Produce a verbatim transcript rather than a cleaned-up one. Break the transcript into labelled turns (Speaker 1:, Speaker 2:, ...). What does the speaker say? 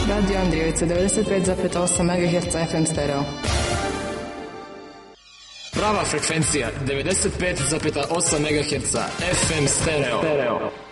Speaker 1: Radio Andrijevica, devedeset pet zarez osam megaherca F M stereo.
Speaker 2: Prava frekvencija, devedeset pet zarez osam megaherca F M stereo.